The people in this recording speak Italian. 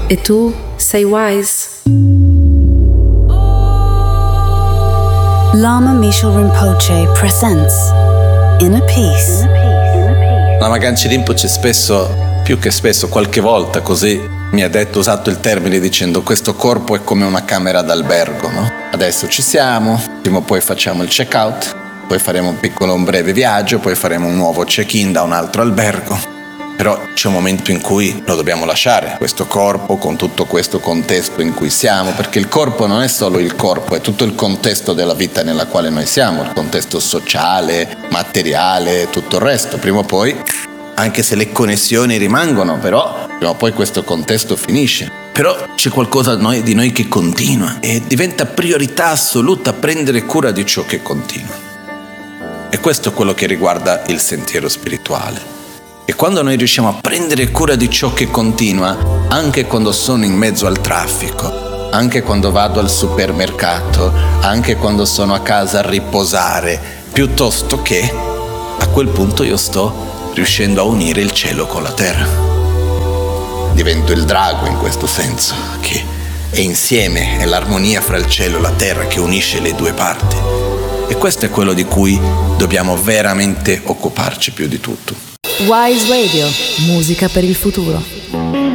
e tu sei Wise. Lama Mishal Rinpoche presents Inner Peace. Lama Ganchen Rinpoche spesso, più che spesso, qualche volta così mi ha usato il termine dicendo: questo corpo è come una camera d'albergo, no? Adesso ci siamo, prima o poi facciamo il check-out, poi faremo un breve viaggio, poi faremo un nuovo check-in da un altro albergo. Però c'è un momento in cui lo dobbiamo lasciare, questo corpo, con tutto questo contesto in cui siamo, perché il corpo non è solo il corpo, è tutto il contesto della vita nella quale noi siamo, il contesto sociale, materiale, tutto il resto. Prima o poi, anche se le connessioni rimangono, però prima o poi questo contesto finisce. Però c'è qualcosa di noi che continua e diventa priorità assoluta prendere cura di ciò che continua. E questo è quello che riguarda il sentiero spirituale. E quando noi riusciamo a prendere cura di ciò che continua, anche quando sono in mezzo al traffico, anche quando vado al supermercato, anche quando sono a casa a riposare, piuttosto che a quel punto io sto riuscendo a unire il cielo con la terra. Divento il drago in questo senso, che è insieme, è l'armonia fra il cielo e la terra che unisce le due parti. E questo è quello di cui dobbiamo veramente occuparci più di tutto. Wise Radio, musica per il futuro.